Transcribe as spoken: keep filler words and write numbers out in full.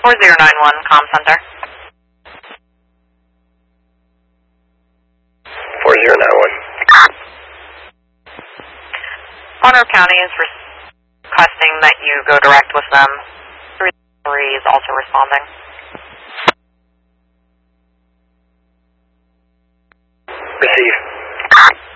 four zero nine one, comm center. four zero nine one. Monroe County is requesting that you go direct with them. three three is also responding. Receive.